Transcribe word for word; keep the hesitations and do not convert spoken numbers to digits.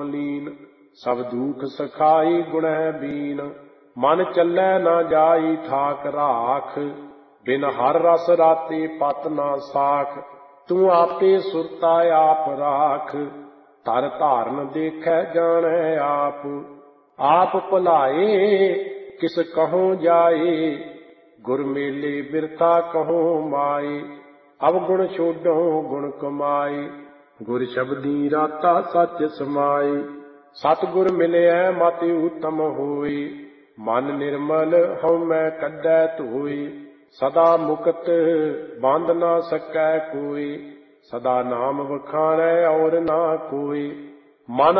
ਨਾਮ ਲੀਨ। ਸਭ ਦੁਖ ਸਖਾਈ ਗੁਣਹਿ ਬੀਨ। ਮਨ ਚੱਲੈ ਨਾ ਜਾਈ ਠਾਕ ਰਾਖ। ਬਿਨ ਹਰ ਰਸ ਰਾਤੇ ਪਤ ਨਾ ਸਾਖ। ਤੂੰ ਆਪੇ ਸੁਰਤਾ ਆਪ ਰਾਖ। ਧਰ ਧਾਰਨ ਦੇਖੈ ਜਾਣੈ ਆਪ। ਆਪ ਭੁਲਾਏ ਕਿਸ ਕਹੋਂ ਜਾਏ। ਗੁਰ ਮੇਲੇ ਬਿਰਥਾ ਕਹੋਂ ਮਾਏ। ਅਵਗੁਣ ਛੋਡੋ ਗੁਣ ਕਮਾਏ। ਗੁਰ ਸ਼ਬਦੀ ਰਾਤਾ ਸੱਚ ਸਮਾਏ। ਸਤਿਗੁਰ ਮਿਲਿਐ ਮਤਿ ਊਤਮ ਹੋਏ। ਮਨ ਨਿਰਮਲ ਹਉਮੈ ਕੱਢੈ ਧੋਏ। ਸਦਾ ਮੁਕਤ ਬੰਧ ਨਾ ਸਕੈ ਕੋਇ। ਸਦਾ ਨਾਮ ਵਖਾਣੈ ਔਰ ਨਾ ਕੋਇ। ਮਨ